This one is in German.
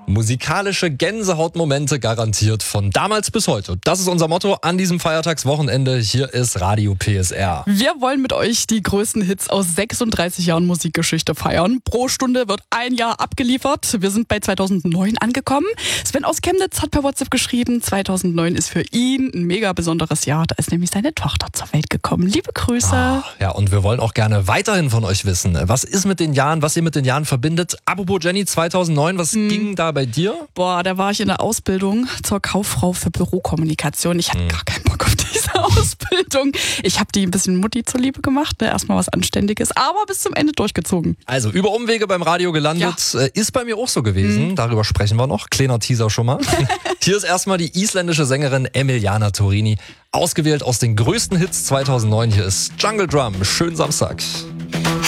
Musikalische Gänsehautmomente garantiert von damals bis heute. Das ist unser Motto an diesem Feiertagswochenende. Hier ist Radio PSR. Wir wollen mit euch die größten Hits aus 36 Jahren Musikgeschichte feiern. Pro Stunde wird ein Jahr abgeliefert. Wir sind bei 2009 angekommen. Sven aus Chemnitz hat per WhatsApp geschrieben, 2009 ist für ihn ein mega besonderes Jahr. Da ist nämlich seine Tochter zur Welt gekommen. Liebe Grüße. Ja, und wir wollen auch gerne weiterhin von euch wissen. Was ist mit den Jahren, was ihr mit den Jahren verbindet? Apropos Jenny, 2009, was ging da bei dir? Boah, da war ich in der Ausbildung zur Kauffrau für Bürokommunikation. Ich hatte gar keinen Bock auf diese Ausbildung. Ich habe die ein bisschen Mutti zuliebe gemacht, ne? Erstmal was Anständiges, aber bis zum Ende durchgezogen. Also über Umwege beim Radio gelandet, ist bei mir auch so gewesen. Darüber sprechen wir noch. Kleiner Teaser schon mal. Hier ist erstmal die isländische Sängerin Emiliana Torini. Ausgewählt aus den größten Hits 2009. Hier ist Jungle Drum. Schönen Samstag.